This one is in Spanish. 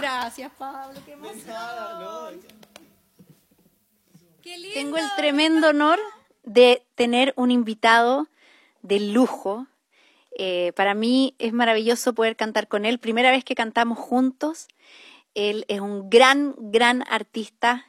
Gracias, Pablo, qué emoción. Qué lindo. Tengo el tremendo honor de tener un invitado de lujo. Para mí es maravilloso poder cantar con él. Primera vez que cantamos juntos. Él es un gran artista